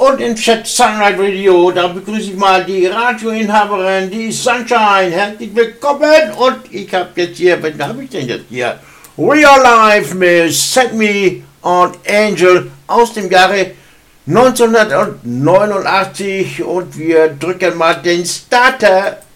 Und im Chat Sunlight Radio, da begrüße ich mal die Radioinhaberin, die Sunshine. Herzlich willkommen. Und ich habe jetzt hier, was habe ich denn jetzt hier? Real Life mit Set Me on Angel aus dem Jahre 1989. Und wir drücken mal den Starter.